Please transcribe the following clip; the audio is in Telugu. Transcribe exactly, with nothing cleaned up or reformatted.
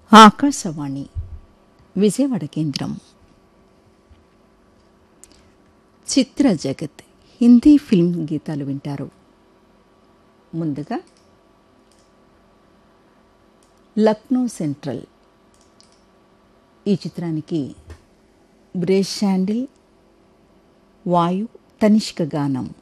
ఆకాశవాణి విజయవాడ కేంద్రం. చిత్ర జగత్ హిందీ ఫిల్మ్ గీతాలు వింటారు. ముందుగా లక్నో సెంట్రల్ ఈ చిత్రానికి బ్రేష్ శాండిల్, వాయు, తనిష్క గానం.